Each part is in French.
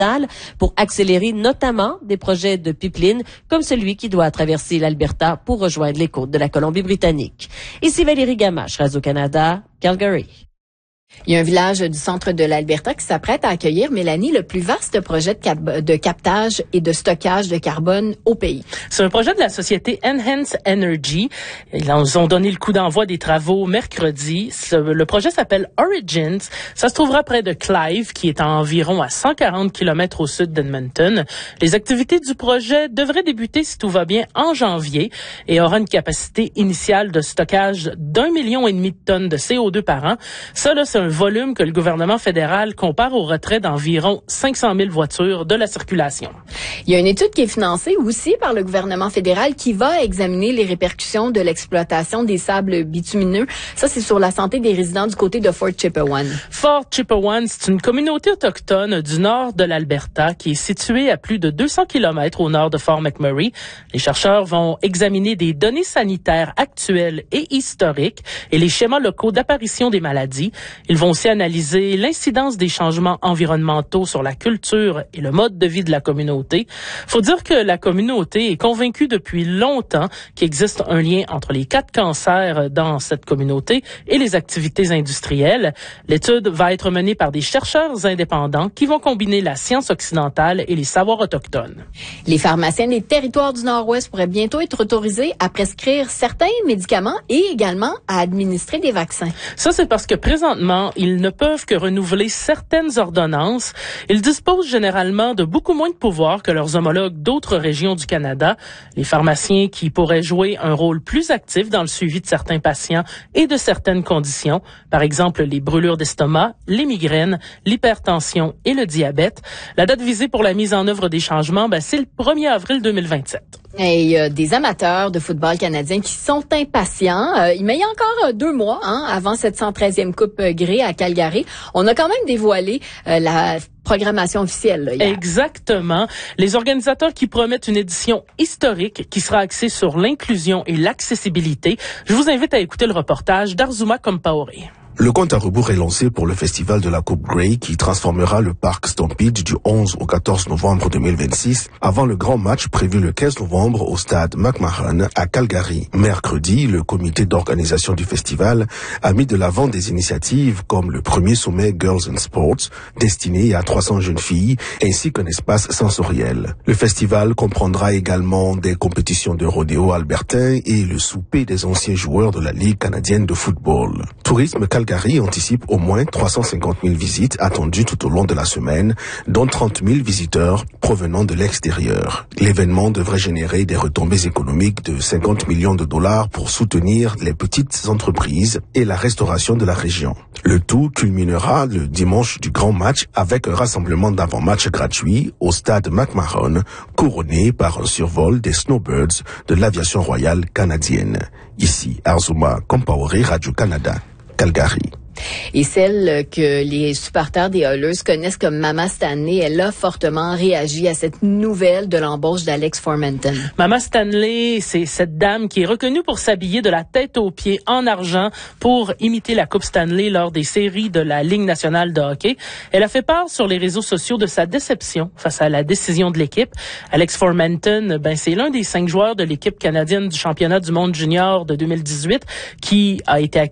pour accélérer notamment des projets de pipeline comme celui qui doit traverser l'Alberta pour rejoindre les côtes de la Colombie-Britannique. Ici Valérie Gamache, Radio-Canada, Calgary. Il y a un village du centre de l'Alberta qui s'apprête à accueillir, Mélanie, le plus vaste projet de captage et de stockage de carbone au pays. C'est un projet de la société Enhance Energy. Ils ont donné le coup d'envoi des travaux mercredi. Le projet s'appelle Origins. Ça se trouvera près de Clive, qui est à environ à 140 km au sud d'Edmonton. Les activités du projet devraient débuter, si tout va bien, en janvier et aura une capacité initiale de stockage d'1,5 million de tonnes de CO2 par an. Ça, là, c'est un volume que le gouvernement fédéral compare au retrait d'environ 500 000 voitures de la circulation. Il y a une étude qui est financée aussi par le gouvernement fédéral qui va examiner les répercussions de l'exploitation des sables bitumineux. Ça, c'est sur la santé des résidents du côté de Fort Chipewyan. Fort Chipewyan, c'est une communauté autochtone du nord de l'Alberta qui est située à plus de 200 km au nord de Fort McMurray. Les chercheurs vont examiner des données sanitaires actuelles et historiques et les schémas locaux d'apparition des maladies. Ils vont aussi analyser l'incidence des changements environnementaux sur la culture et le mode de vie de la communauté. Faut dire que la communauté est convaincue depuis longtemps qu'il existe un lien entre les 4 cancers dans cette communauté et les activités industrielles. L'étude va être menée par des chercheurs indépendants qui vont combiner la science occidentale et les savoirs autochtones. Les pharmaciens des territoires du Nord-Ouest pourraient bientôt être autorisés à prescrire certains médicaments et également à administrer des vaccins. Ça, c'est parce que présentement, ils ne peuvent que renouveler certaines ordonnances. Ils disposent généralement de beaucoup moins de pouvoir que leurs homologues d'autres régions du Canada. Les pharmaciens qui pourraient jouer un rôle plus actif dans le suivi de certains patients et de certaines conditions, par exemple les brûlures d'estomac, les migraines, l'hypertension et le diabète. La date visée pour la mise en œuvre des changements, c'est le 1er avril 2027. Et il y a des amateurs de football canadien qui sont impatients. Mais il y a encore 2 mois avant cette 113e Coupe Grey à Calgary, on a quand même dévoilé la programmation officielle. Là, hier. Exactement. Les organisateurs qui promettent une édition historique qui sera axée sur l'inclusion et l'accessibilité. Je vous invite à écouter le reportage d'Arzuma Compaoré. Le compte à rebours est lancé pour le festival de la Coupe Grey qui transformera le parc Stampede du 11 au 14 novembre 2026 avant le grand match prévu le 15 novembre au stade McMahon à Calgary. Mercredi, le comité d'organisation du festival a mis de l'avant des initiatives comme le premier sommet Girls in Sports destiné à 300 jeunes filles ainsi qu'un espace sensoriel. Le festival comprendra également des compétitions de rodéo albertain et le souper des anciens joueurs de la Ligue canadienne de football. Tourisme Calgary anticipe au moins 350 000 visites attendues tout au long de la semaine, dont 30 000 visiteurs provenant de l'extérieur. L'événement devrait générer des retombées économiques de 50 millions de dollars pour soutenir les petites entreprises et la restauration de la région. Le tout culminera le dimanche du grand match avec un rassemblement d'avant-match gratuit au stade McMahon, couronné par un survol des Snowbirds de l'aviation royale canadienne. Ici, Arzuma Compaoré, Radio-Canada. Calgary. Et celle que les supporters des Oilers connaissent comme Mama Stanley, elle a fortement réagi à cette nouvelle de l'embauche d'Alex Formenton. Mama Stanley, c'est cette dame qui est reconnue pour s'habiller de la tête aux pieds en argent pour imiter la Coupe Stanley lors des séries de la Ligue nationale de hockey. Elle a fait part sur les réseaux sociaux de sa déception face à la décision de l'équipe. Alex Formenton, c'est l'un des 5 joueurs de l'équipe canadienne du championnat du monde junior de 2018 qui a été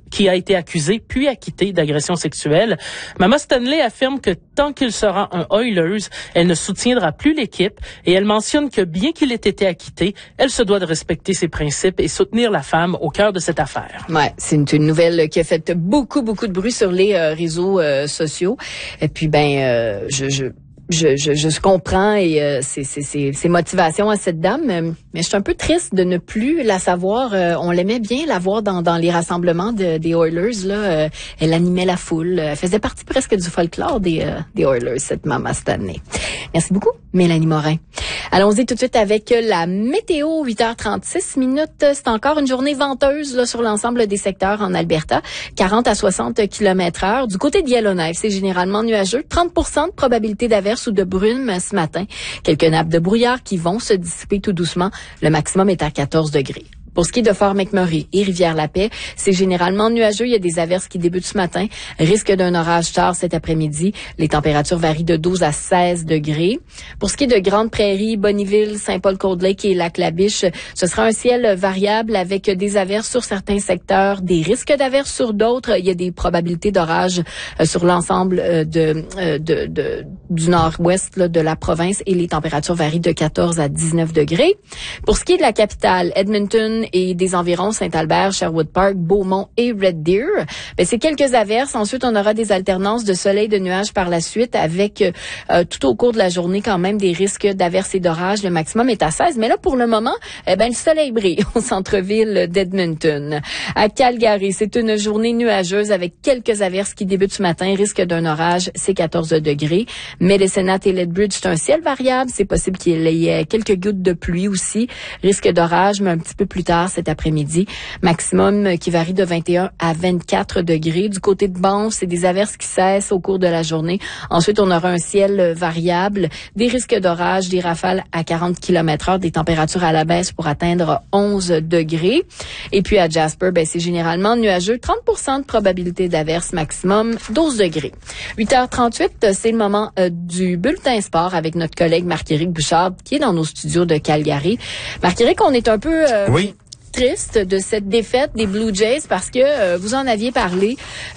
accusé puis acquitté d'agression sexuelle. Mama Stanley affirme que tant qu'il sera un Oilers, elle ne soutiendra plus l'équipe et elle mentionne que bien qu'il ait été acquitté, elle se doit de respecter ses principes et soutenir la femme au cœur de cette affaire. Ouais, c'est une nouvelle qui a fait beaucoup de bruit sur les réseaux sociaux. Et puis je comprends et ses motivations à cette dame, mais je suis un peu triste de ne plus la savoir. On l'aimait bien la voir dans les rassemblements des Oilers. Là, elle animait la foule. Elle faisait partie presque du folklore des Oilers, cette Mama Stanley. Merci beaucoup, Mélanie Morin. Allons-y tout de suite avec la météo, 8h36 minutes. C'est encore une journée venteuse là, sur l'ensemble des secteurs en Alberta. 40 à 60 km/h. Du côté de Yellowknife, c'est généralement nuageux. 30% de probabilité d'averse ou de brume ce matin. Quelques nappes de brouillard qui vont se dissiper tout doucement. Le maximum est à 14 degrés. Pour ce qui est de Fort McMurray et Rivière-la-Paix, c'est généralement nuageux. Il y a des averses qui débutent ce matin. Risque d'un orage tard cet après-midi. Les températures varient de 12 à 16 degrés. Pour ce qui est de Grande Prairie, Bonnyville, Saint-Paul-Cold Lake et Lac-La-Biche, ce sera un ciel variable avec des averses sur certains secteurs, des risques d'averses sur d'autres. Il y a des probabilités d'orage sur l'ensemble du nord-ouest là, de la province et les températures varient de 14 à 19 degrés. Pour ce qui est de la capitale, Edmonton et des environs, Saint-Albert, Sherwood Park, Beaumont et Red Deer, c'est quelques averses. Ensuite, on aura des alternances de soleil, de nuages par la suite avec tout au cours de la journée quand même des risques d'averses et d'orages. Le maximum est à 16. Mais là, pour le moment, le soleil brille au centre-ville d'Edmonton. À Calgary, c'est une journée nuageuse avec quelques averses qui débutent ce matin. Risque d'un orage, c'est 14 degrés. Medicine Hat et Lethbridge, c'est un ciel variable. C'est possible qu'il y ait quelques gouttes de pluie aussi. Risque d'orage, mais un petit peu plus tard cet après-midi. Maximum qui varie de 21 à 24 degrés. Du côté de Banff, c'est des averses qui cessent au cours de la journée. Ensuite, on aura un ciel variable, des risques d'orage, des rafales à 40 km/h, des températures à la baisse pour atteindre 11 degrés. Et puis à Jasper, c'est généralement nuageux, 30% de probabilité d'averse, maximum 12 degrés. 8h38, c'est le moment du bulletin sport avec notre collègue Marc-Éric Bouchard qui est dans nos studios de Calgary. Marc-Éric, on est un peu... Oui. Triste de cette défaite des Blue Jays parce que vous en aviez parlé.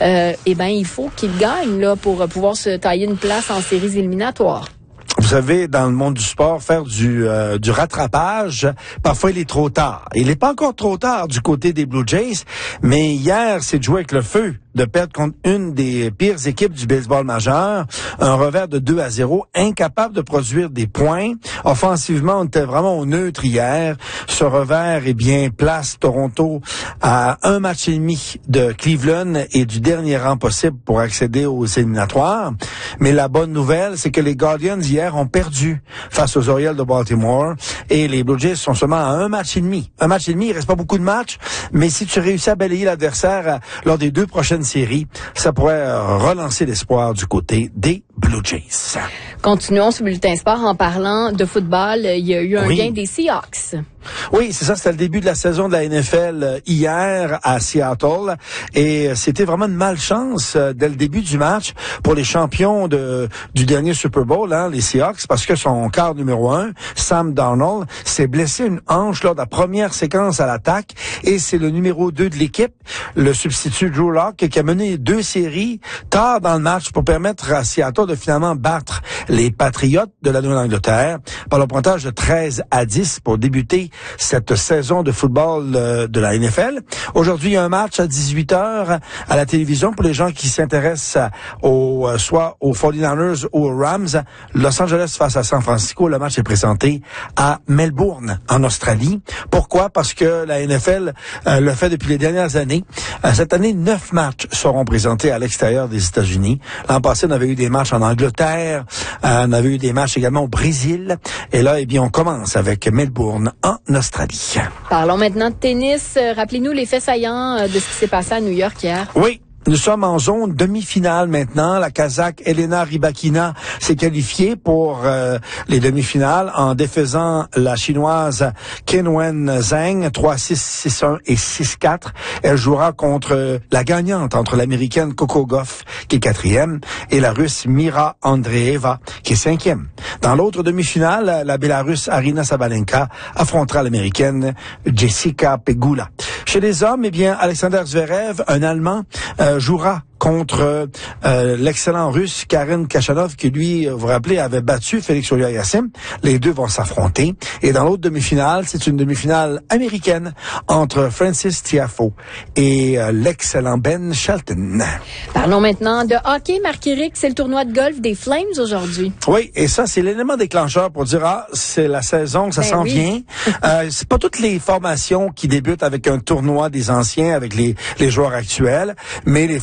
Il faut qu'ils gagnent là pour pouvoir se tailler une place en séries éliminatoires. Vous savez, dans le monde du sport, faire du rattrapage, parfois il est trop tard. Il n'est pas encore trop tard du côté des Blue Jays, mais hier, c'est de jouer avec le feu, de perdre contre une des pires équipes du baseball majeur, un revers de 2-0, incapable de produire des points. Offensivement, on était vraiment au neutre hier. Ce revers, place Toronto à un match et demi de Cleveland et du dernier rang possible pour accéder aux éliminatoires. Mais la bonne nouvelle, c'est que les Guardians hier ont perdu face aux Orioles de Baltimore et les Blue Jays sont seulement à un match et demi. Un match et demi, il reste pas beaucoup de matchs, mais si tu réussis à balayer l'adversaire lors des deux prochaines séries, ça pourrait relancer l'espoir du côté des Blue Jays. Continuons ce bulletin sport en parlant de football. Il y a eu un gain des Seahawks. Oui, c'est ça, c'était le début de la saison de la NFL hier à Seattle et c'était vraiment une malchance dès le début du match pour les champions du dernier Super Bowl, les Seahawks, parce que son quart numéro 1, Sam Darnold, s'est blessé une hanche lors de la première séquence à l'attaque et c'est le numéro 2 de l'équipe, le substitut Drew Lock, qui a mené 2 séries tard dans le match pour permettre à Seattle de finalement battre les Patriots de la Nouvelle-Angleterre par le pointage de 13-10 pour débuter cette saison de football de la NFL. Aujourd'hui, il y a un match à 18h à la télévision pour les gens qui s'intéressent soit aux 49ers ou aux Rams. Los Angeles face à San Francisco. Le match est présenté à Melbourne, en Australie. Pourquoi? Parce que la NFL le fait depuis les dernières années. Cette année, 9 matchs seront présentés à l'extérieur des États-Unis. L'an passé, on avait eu des matchs en Angleterre. On avait eu des matchs également au Brésil. Et là, on commence avec Melbourne en Australie. Parlons maintenant de tennis. Rappelez-nous les faits saillants de ce qui s'est passé à New York hier. Oui. Nous sommes en zone demi-finale maintenant. La Kazakh Elena Rybakina s'est qualifiée pour les demi-finales en défaisant la Chinoise Qinwen Zheng 3-6, 6-1 et 6-4. Elle jouera contre la gagnante entre l'Américaine Coco Gauff, qui est 4e, et la Russe Mira Andreeva, qui est 5e. Dans l'autre demi-finale, la Bélarusse Arina Sabalenka affrontera l'Américaine Jessica Pegula. Chez les hommes, Alexander Zverev, un Allemand, jouera contre l'excellent Russe Karen Khachanov qui, lui, vous vous rappelez, avait battu Félix Auger-Aliassime. Les deux vont s'affronter. Et dans l'autre demi-finale, c'est une demi-finale américaine entre Francis Tiafoe et l'excellent Ben Shelton. Parlons maintenant de hockey, Marc-Éric. C'est le tournoi de golf des Flames aujourd'hui. Oui, et ça, c'est l'élément déclencheur pour dire, c'est la saison, ça s'en vient. C'est pas toutes les formations qui débutent avec un tournoi des anciens, avec les joueurs actuels, mais les Flames, c'est le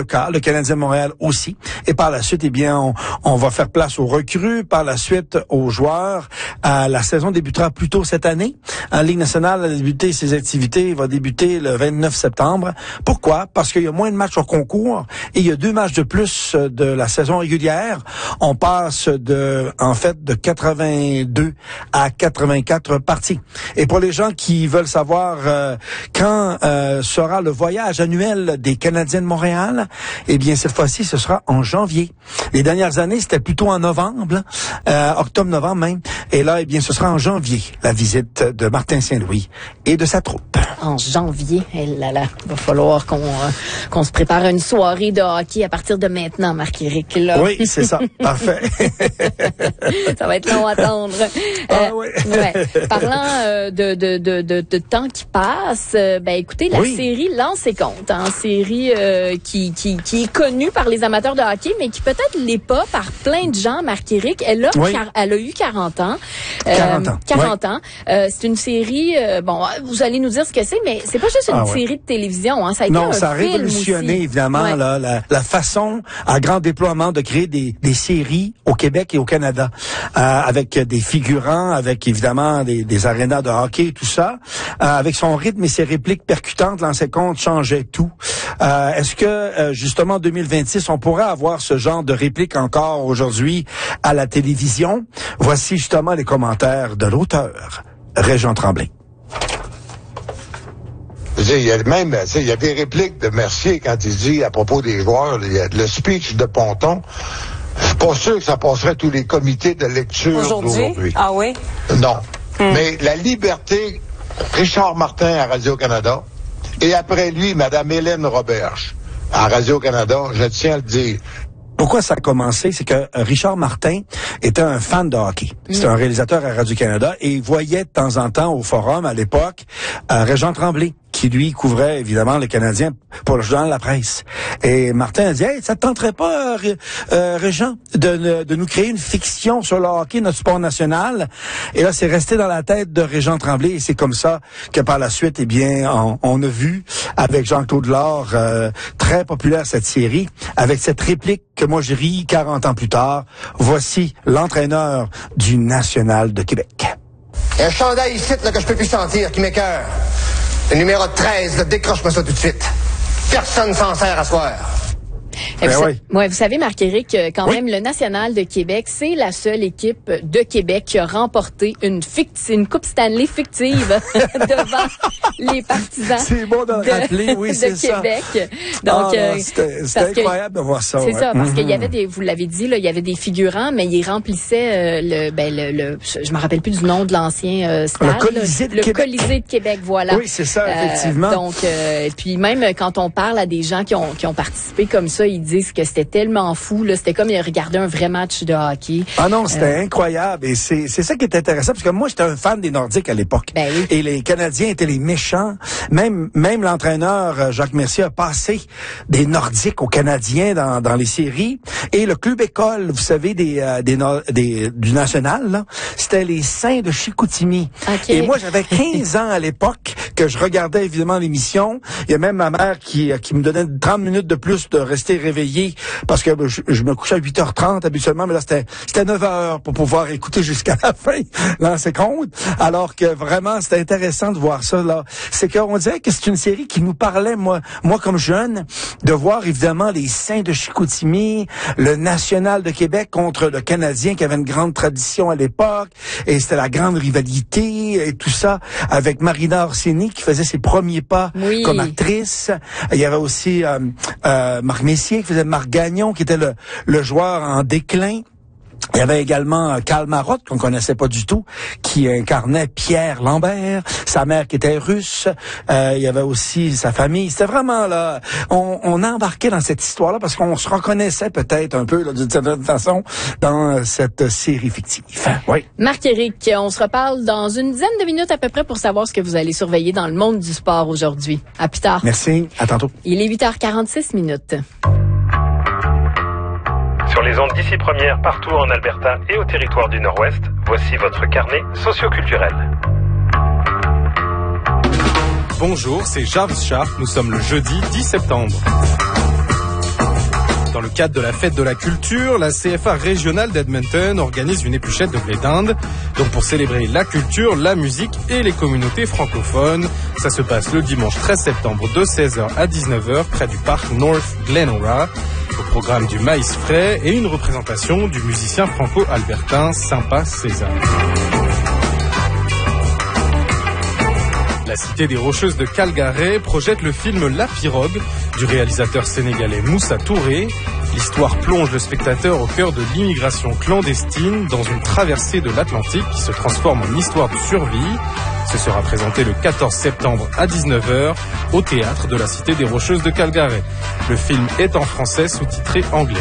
le cas. Le Canadien de Montréal aussi. Et par la suite, eh bien, on va faire place aux recrues, par la suite aux joueurs. La saison débutera plus tôt cette année. En Ligue nationale a débuté ses activités, va débuter le 29 septembre. Pourquoi? Parce qu'il y a moins de matchs au concours et il y a 2 matchs de plus de la saison régulière. On passe de 82 à 84 parties. Et pour les gens qui veulent savoir quand sera le voyage annuel des Canadiens de Montréal, eh bien cette fois-ci ce sera en janvier. Les dernières années c'était plutôt en novembre, octobre-novembre même. Et là eh bien ce sera en janvier la visite de Martin Saint-Louis et de sa troupe. En janvier, va falloir qu'on se prépare à une soirée de hockey à partir de maintenant, Marc-Éric. Là. Oui, c'est ça. Parfait. Ça va être long à attendre. Oui. Parlant de temps qui passe, écoutez, la série Lance et Compte, série qui est connue par les amateurs de hockey, mais qui peut-être l'est pas par plein de gens, Marc-Éric. Elle a eu 40 ans. 40 ans. C'est une série, vous allez nous dire ce que c'est, mais c'est pas juste une série de télévision. Ça a été ça a révolutionné, aussi. Évidemment, la façon à grand déploiement de créer des séries au Québec et au Canada, avec des figurants, avec évidemment des arénas de hockey, tout ça, avec son rythme et ses répliques percutantes, Lance et Compte changeait tout. Est-ce que, justement, en 2026, on pourrait avoir ce genre de réplique encore aujourd'hui à la télévision? Voici justement les commentaires de l'auteur, Régent Tremblay. Il y a des répliques de Mercier quand il dit à propos des joueurs, il y a le speech de Ponton. Je suis pas sûr que ça passerait tous les comités de lecture d'aujourd'hui. Ah oui? Non. Mais la liberté, Richard Martin à Radio-Canada, et après lui, Mme Hélène Roberge à Radio-Canada, je tiens à le dire. Pourquoi ça a commencé? C'est que Richard Martin était un fan de hockey. C'était un réalisateur à Radio-Canada et il voyait de temps en temps au forum, à l'époque, Régent Tremblay, qui lui couvrait évidemment les Canadiens pour le journal La Presse. Et Martin a dit, hey, ça te tenterait pas, Régent, de nous créer une fiction sur le hockey, notre sport national? Et là, c'est resté dans la tête de Régent Tremblay et c'est comme ça que par la suite, eh bien, on a vu avec Jean-Claude Laure, très populaire cette série, avec cette réplique que moi je ris 40 ans plus tard. Voici l'entraîneur du National de Québec. Il y a un chandail ici là, que je peux plus sentir, qui m'écoeure. Le numéro 13, là, décroche-moi ça tout de suite. Personne s'en sert à soir. Vous savez, Marc-Éric, quand même, le National de Québec, c'est la seule équipe de Québec qui a remporté une Coupe Stanley fictive devant les partisans c'est bon de rappeler, oui, c'est de Québec. Ça. Donc, c'était incroyable de voir ça. C'est ça, parce qu'il y avait vous l'avez dit, là, il y avait des figurants, mais ils remplissaient je me rappelle plus du nom de l'ancien stade. Le Colisée de Québec. Colisée de Québec, voilà. Oui, c'est ça, effectivement. Donc, puis même quand on parle à des gens qui ont participé comme ça, ils disent que c'était tellement fou, là, c'était comme ils regardaient un vrai match de hockey. Ah non, c'était incroyable et c'est ça qui est intéressant parce que moi j'étais un fan des Nordiques à l'époque. Oui. Et les Canadiens étaient les méchants. Même l'entraîneur Jacques Mercier a passé des Nordiques aux Canadiens dans les séries et le club école, vous savez du national là, c'était les Saints de Chicoutimi. Okay. Et moi j'avais 15 ans à l'époque que je regardais évidemment l'émission. Il y a même ma mère qui me donnait 30 minutes de plus de rester réveillé parce que je me couchais à 8h30 habituellement, mais là c'était 9h pour pouvoir écouter jusqu'à la fin Lance et Compte. Alors que vraiment c'était intéressant de voir ça là. C'est qu'on dirait que c'est une série qui nous parlait moi comme jeune de voir évidemment les Saints de Chicoutimi, le National de Québec contre le Canadien qui avait une grande tradition à l'époque et c'était la grande rivalité et tout ça avec Marina Orsini qui faisait ses premiers pas comme actrice. Il y avait aussi Marc Messier qui faisait Marc Gagnon, qui était le joueur en déclin. Il y avait également Karl Marotte, qu'on connaissait pas du tout, qui incarnait Pierre Lambert, sa mère qui était russe. Il y avait aussi sa famille. C'était vraiment là, on embarquait dans cette histoire-là parce qu'on se reconnaissait peut-être un peu là, d'une certaine façon dans cette série fictive. Oui. Marc-Éric, on se reparle dans une dizaine de minutes à peu près pour savoir ce que vous allez surveiller dans le monde du sport aujourd'hui. À plus tard. Merci. À tantôt. Il est 8h46 minutes. Sur les ondes d'ici première, partout en Alberta et au territoire du Nord-Ouest, voici votre carnet socioculturel. Bonjour, c'est Jarvis Sharp. Nous sommes le jeudi 10 septembre. le cadre de la fête de la culture, la CFA régionale d'Edmonton organise une épluchette de blé d'Inde. Donc pour célébrer la culture, la musique et les communautés francophones. Ça se passe le dimanche 13 septembre de 16h à 19h près du parc North Glenora. Au programme du maïs frais et une représentation du musicien franco-albertain Sympa César. La cité des Rocheuses de Calgary projette le film La Pirogue du réalisateur sénégalais Moussa Touré. L'histoire plonge le spectateur au cœur de l'immigration clandestine dans une traversée de l'Atlantique qui se transforme en histoire de survie. Ce sera présenté le 14 septembre à 19h au théâtre de la cité des Rocheuses de Calgary. Le film est en français sous-titré anglais.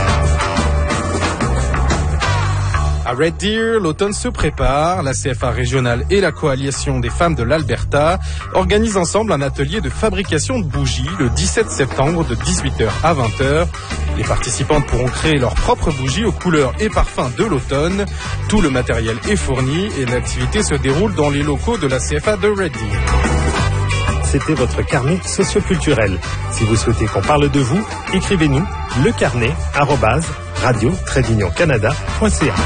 À Red Deer, l'automne se prépare. La CFA régionale et la coalition des femmes de l'Alberta organisent ensemble un atelier de fabrication de bougies le 17 septembre de 18h à 20h. Les participantes pourront créer leurs propres bougies aux couleurs et parfums de l'automne. Tout le matériel est fourni et l'activité se déroule dans les locaux de la CFA de Red Deer. C'était votre carnet socioculturel. Si vous souhaitez qu'on parle de vous, écrivez-nous lecarnet@radio-canada.ca.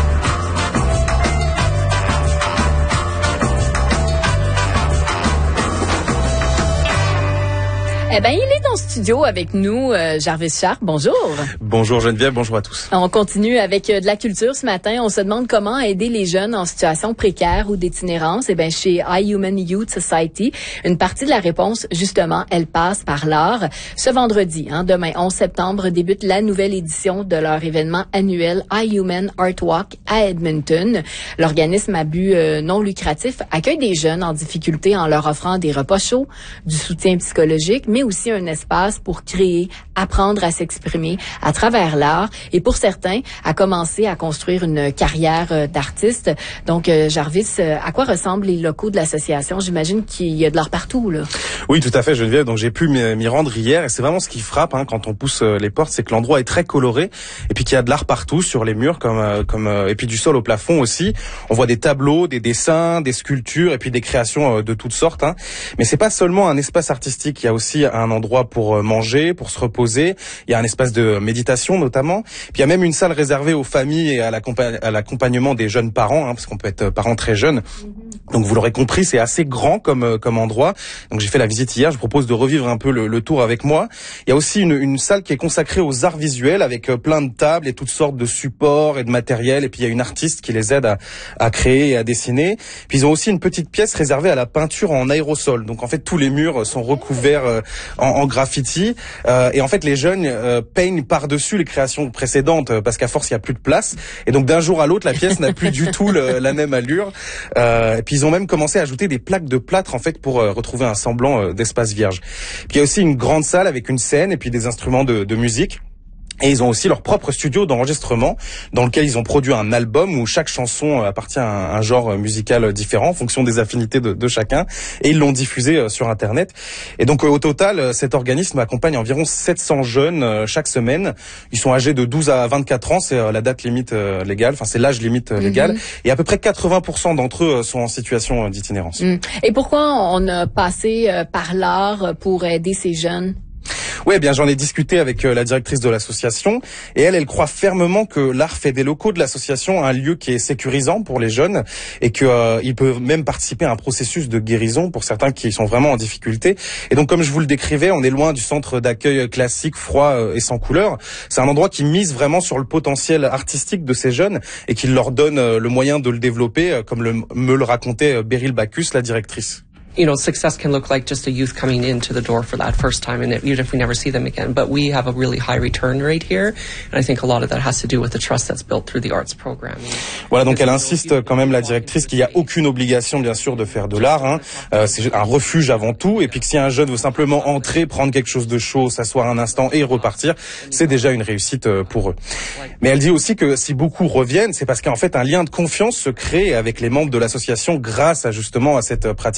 Eh ben, il est en studio avec nous, Jarvis Sharp. Bonjour. Bonjour Geneviève, bonjour à tous. On continue avec de la culture ce matin. On se demande comment aider les jeunes en situation précaire ou d'itinérance. Eh ben, chez iHuman Youth Society, une partie de la réponse, justement, elle passe par l'art. Ce vendredi, demain 11 septembre, débute la nouvelle édition de leur événement annuel iHuman Art Walk à Edmonton. L'organisme à but non lucratif accueille des jeunes en difficulté en leur offrant des repas chauds, du soutien psychologique, mais aussi un espace pour créer, apprendre à s'exprimer à travers l'art et pour certains, à commencer à construire une carrière d'artiste. Donc, Jarvis, à quoi ressemblent les locaux de l'association? J'imagine qu'il y a de l'art partout, là. Oui, tout à fait, Geneviève. Donc, j'ai pu m'y rendre hier et c'est vraiment ce qui frappe quand on pousse les portes, c'est que l'endroit est très coloré et puis qu'il y a de l'art partout sur les murs et puis du sol au plafond aussi. On voit des tableaux, des dessins, des sculptures et puis des créations de toutes sortes. Mais c'est pas seulement un espace artistique, il y a aussi un endroit pour manger, pour se reposer. Il y a un espace de méditation notamment. Puis il y a même une salle réservée aux familles et à l'accompagnement des jeunes parents, parce qu'on peut être parent très jeune. Donc vous l'aurez compris, c'est assez grand comme endroit. Donc j'ai fait la visite hier. Je propose de revivre un peu le tour avec moi. Il y a aussi une salle qui est consacrée aux arts visuels avec plein de tables et toutes sortes de supports et de matériel. Et puis il y a une artiste qui les aide à créer et à dessiner. Puis ils ont aussi une petite pièce réservée à la peinture en aérosol. Donc en fait tous les murs sont recouverts en graffiti. Et en fait les jeunes peignent par-dessus les créations précédentes parce qu'à force il y a plus de place. Et donc d'un jour à l'autre la pièce n'a plus du tout la même allure. Et puis ils ont même commencé à ajouter des plaques de plâtre en fait pour retrouver un semblant d'espace vierge. Puis il y a aussi une grande salle avec une scène et puis des instruments de musique. Et ils ont aussi leur propre studio d'enregistrement dans lequel ils ont produit un album où chaque chanson appartient à un genre musical différent en fonction des affinités de chacun. Et ils l'ont diffusé sur Internet. Et donc au total, cet organisme accompagne environ 700 jeunes chaque semaine. Ils sont âgés de 12 à 24 ans, c'est la date limite légale, enfin c'est l'âge limite légal. Et à peu près 80% d'entre eux sont en situation d'itinérance. Et pourquoi on a passé par l'art pour aider ces jeunes? Oui, bien j'en ai discuté avec la directrice de l'association et elle croit fermement que l'art fait des locaux de l'association un lieu qui est sécurisant pour les jeunes et qu'ils peuvent même participer à un processus de guérison pour certains qui sont vraiment en difficulté. Et donc comme je vous le décrivais, on est loin du centre d'accueil classique, froid et sans couleur. C'est un endroit qui mise vraiment sur le potentiel artistique de ces jeunes et qui leur donne le moyen de le développer, comme me le racontait Beryl Bacchus, la directrice. You know, success can look like just a youth coming into the door for that first time, and even if we never see them again. But we have a really high return rate here, and I think a lot of that has to do with the trust that's built through the arts program. Voilà, donc elle insiste quand même, la directrice, qu'il n'y a aucune obligation, bien sûr, de faire de l'art. C'est un refuge avant tout, et puis que si un jeune veut simplement entrer, prendre quelque chose de chaud, s'asseoir un instant et repartir, c'est déjà une réussite pour eux. Mais elle dit aussi que si beaucoup reviennent, c'est parce qu'en fait un lien de confiance se crée avec les membres de l'association grâce justement à cette pratique artistique.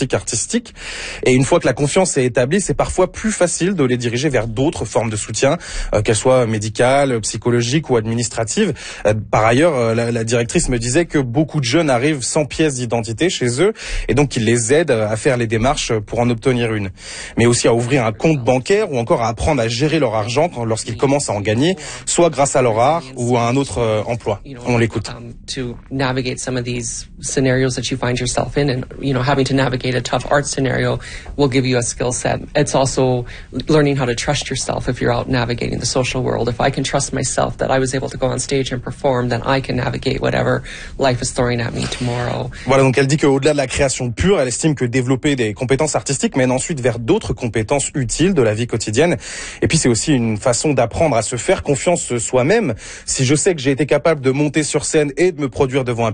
artistique. Et une fois que la confiance est établie, c'est parfois plus facile de les diriger vers d'autres formes de soutien, qu'elles soient médicales, psychologiques ou administratives. Par ailleurs, la directrice me disait que beaucoup de jeunes arrivent sans pièce d'identité chez eux et donc qu'ils les aident à faire les démarches pour en obtenir une. Mais aussi à ouvrir un compte bancaire ou encore à apprendre à gérer leur argent lorsqu'ils commencent à en gagner, soit grâce à leur art ou à un autre emploi. On l'écoute. To navigate some of these scenarios that you find yourself in, and having to navigate a tough art scenario will give you a skill set. It's also learning how to trust yourself if you're out navigating the social world. If I can trust myself that I was able to go on stage and perform, then I can navigate whatever life is throwing at me tomorrow. Voilà, donc elle dit qu'au-delà de la création pure, elle estime que développer des compétences artistiques mène ensuite vers d'autres compétences utiles de la vie quotidienne. Et puis c'est aussi une façon d'apprendre à se faire confiance soi-même. Si je sais que j'ai été capable de monter sur scène et de me produire devant un